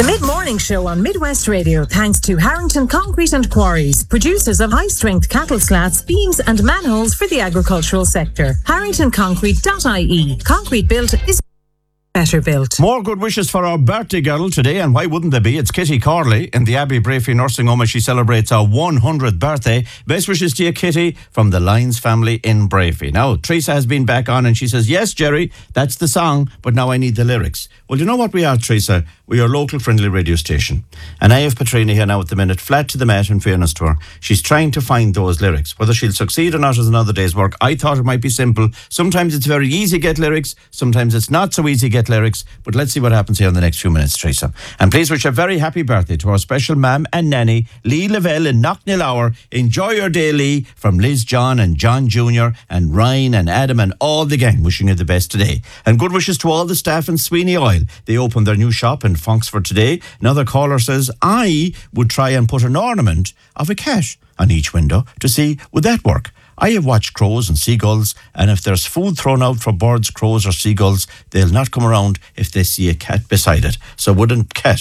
The Mid-Morning Show on Midwest Radio, thanks to Harrington Concrete and Quarries, producers of high-strength cattle slats, beams and manholes for the agricultural sector. HarringtonConcrete.ie. Concrete built is better built. More good wishes for our birthday girl today, and why wouldn't there be? It's Kitty Corley in the Abbey Brafey Nursing Home as she celebrates her 100th birthday. Best wishes to you, Kitty, from the Lyons family in Brafey. Now, Teresa has been back on and she says, yes, Jerry, that's the song, but now I need the lyrics. Well, you know what we are, Teresa? We are a local friendly radio station. And I have Patrina here now at the minute, flat to the mat, in fairness to her. She's trying to find those lyrics. Whether she'll succeed or not is another day's work. I thought it might be simple. Sometimes it's very easy to get lyrics. Sometimes it's not so easy to get lyrics. But let's see what happens here in the next few minutes, Teresa. And please wish a very happy birthday to our special mam and nanny, Lee Lavelle in Knocknillower. Enjoy your day, Lee, from Liz, John and John Jr. and Ryan and Adam and all the gang, wishing you the best today. And good wishes to all the staff in Sweeney Oil. They opened their new shop in Fonksford today. Another caller says, I would try and put an ornament of a cat on each window to see would that work. I have watched crows and seagulls, and if there's food thrown out for birds, crows or seagulls, they'll not come around if they see a cat beside it. So would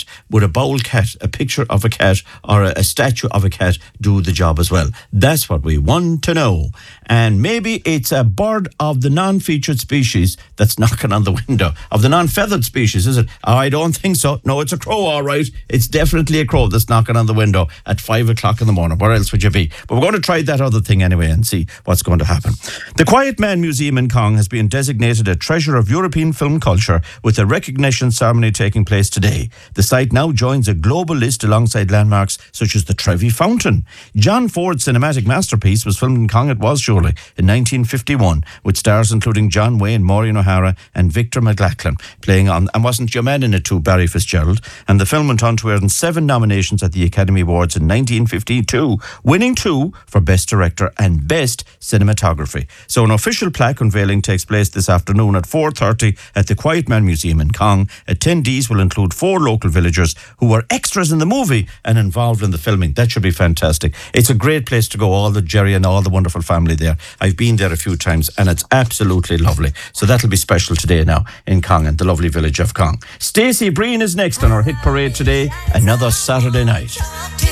a bowl cat, a picture of a cat or a statue of a cat do the job as well? That's what we want to know. And maybe it's a bird of the non-featured species that's knocking on the window. Of the non-feathered species, is it? Oh, I don't think so. No, it's a crow, all right. It's definitely a crow that's knocking on the window at 5 o'clock in the morning. Where else would you be? But we're going to try that other thing anyway and see what's going to happen. The Quiet Man Museum in Cong has been designated a treasure of European film culture with a recognition ceremony taking place today. The site now joins a global list alongside landmarks such as the Trevi Fountain. John Ford's cinematic masterpiece was filmed in Cong, it was surely, in 1951, with stars including John Wayne, Maureen O'Hara and Victor McLachlan playing on, and wasn't your man in it too, Barry Fitzgerald. And the film went on to earn 7 nominations at the Academy Awards in 1952, winning 2 for Best Director and Best Cinematography. So an official plaque unveiling takes place this afternoon at 4:30 at the Quiet Man Museum in Cong. Attendees will include 4 local villagers who were extras in the movie and involved in the filming. That should be fantastic. It's a great place to go, all the Jerry and all the wonderful family there. I've been there a few times and it's absolutely lovely. So that'll be special today now in Cong and the lovely village of Cong. Stacey Breen is next on our hit parade today, Another Saturday Night.